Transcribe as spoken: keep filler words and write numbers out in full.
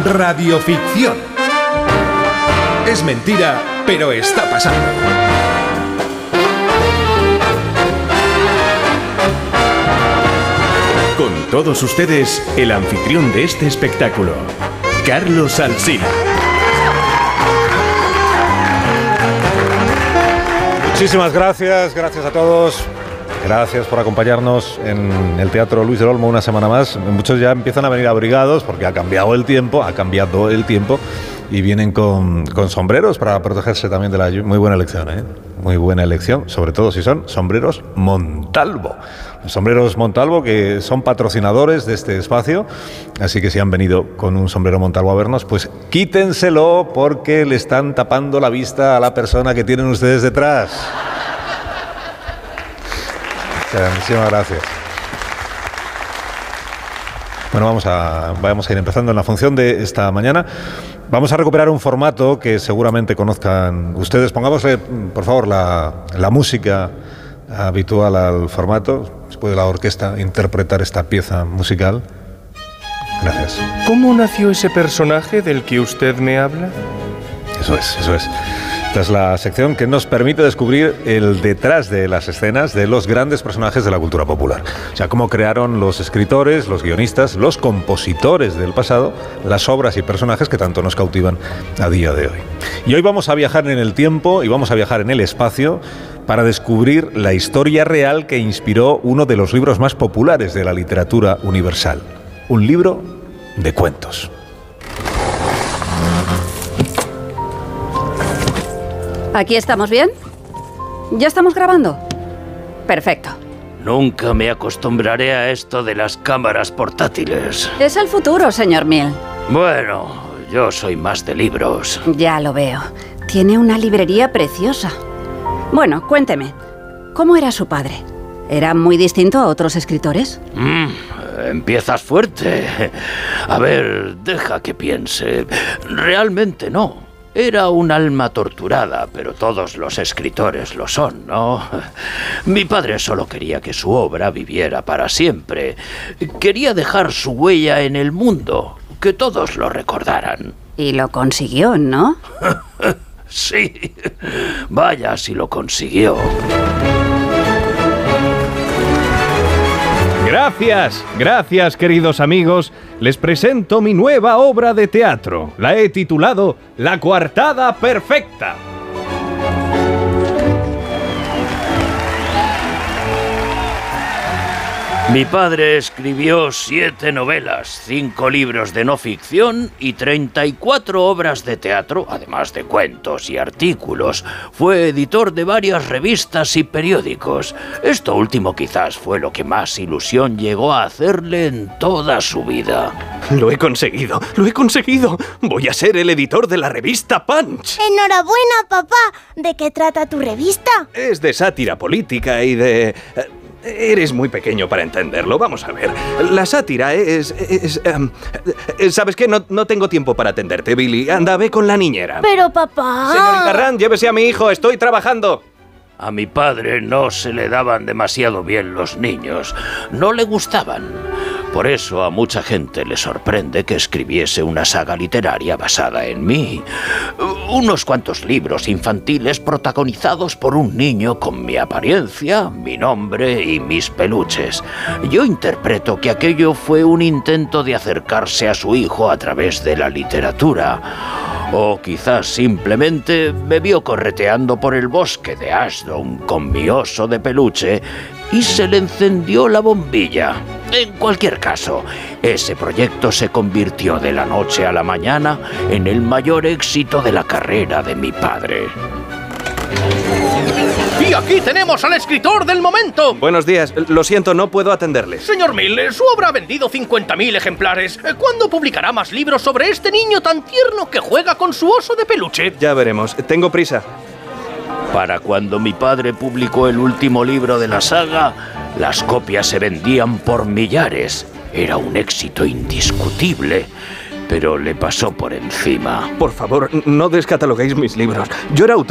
radioficción. Es mentira, pero está pasando. Con todos ustedes, el anfitrión de este espectáculo, Carlos Alsina. Muchísimas gracias, gracias a todos. Gracias por acompañarnos en el Teatro Luis del Olmo una semana más. Muchos ya empiezan a venir abrigados porque ha cambiado el tiempo, ha cambiado el tiempo y vienen con, con sombreros para protegerse también de la lluvia. Muy buena elección, ¿eh? Muy buena elección, sobre todo si son sombreros Montalvo. Los sombreros Montalvo que son patrocinadores de este espacio, así que si han venido con un sombrero Montalvo a vernos, pues quítenselo porque le están tapando la vista a la persona que tienen ustedes detrás. Muchísimas gracias. Bueno, vamos a, vamos a ir empezando en la función de esta mañana. Vamos a recuperar un formato que seguramente conozcan ustedes. Pongámosle, por favor, la, la música habitual al formato. Si puede la orquesta interpretar esta pieza musical. Gracias. ¿Cómo nació ese personaje del que usted me habla? Eso es, eso es. Esta es la sección que nos permite descubrir el detrás de las escenas de los grandes personajes de la cultura popular. O sea, cómo crearon los escritores, los guionistas, los compositores del pasado, las obras y personajes que tanto nos cautivan a día de hoy. Y hoy vamos a viajar en el tiempo y vamos a viajar en el espacio para descubrir la historia real que inspiró uno de los libros más populares de la literatura universal. Un libro de cuentos. ¿Aquí estamos bien? ¿Ya estamos grabando? Perfecto. Nunca me acostumbraré a esto de las cámaras portátiles. Es el futuro, señor Mill. Bueno, yo soy más de libros. Ya lo veo. Tiene una librería preciosa. Bueno, cuénteme, ¿cómo era su padre? ¿Era muy distinto a otros escritores? Mm, empiezas fuerte. A ver, deja que piense. Realmente no. Era un alma torturada, pero todos los escritores lo son, ¿no? Mi padre solo quería que su obra viviera para siempre. Quería dejar su huella en el mundo, que todos lo recordaran. Y lo consiguió, ¿no? Sí, vaya si lo consiguió. Gracias, gracias queridos amigos. Les presento mi nueva obra de teatro. La he titulado La Coartada Perfecta. Mi padre escribió siete novelas, cinco libros de no ficción y treinta y cuatro obras de teatro, además de cuentos y artículos. Fue editor de varias revistas y periódicos. Esto último quizás fue lo que más ilusión llegó a hacerle en toda su vida. Lo he conseguido, lo he conseguido. Voy a ser el editor de la revista Punch. ¡Enhorabuena, papá! ¿De qué trata tu revista? Es de sátira política y de... Eres muy pequeño para entenderlo. Vamos a ver. La sátira es... es um, ¿Sabes qué? No, no tengo tiempo para atenderte, Billy. Anda, ve con la niñera. Pero, papá... Señorita Rand, llévese a mi hijo. Estoy trabajando. A mi padre no se le daban demasiado bien los niños. No le gustaban. Por eso a mucha gente le sorprende que escribiese una saga literaria basada en mí. Unos cuantos libros infantiles protagonizados por un niño con mi apariencia, mi nombre y mis peluches. Yo interpreto que aquello fue un intento de acercarse a su hijo a través de la literatura. O quizás simplemente me vio correteando por el bosque de Ashdown con mi oso de peluche y se le encendió la bombilla. En cualquier caso, ese proyecto se convirtió de la noche a la mañana en el mayor éxito de la carrera de mi padre. Y aquí tenemos al escritor del momento. Buenos días. Lo siento, no puedo atenderle. Señor Mill, su obra ha vendido cincuenta mil ejemplares. ¿Cuándo publicará más libros sobre este niño tan tierno que juega con su oso de peluche? Ya veremos. Tengo prisa. Para cuando mi padre publicó el último libro de la saga, las copias se vendían por millares. Era un éxito indiscutible, pero le pasó por encima. Por favor, no descataloguéis mis libros. Yo era autor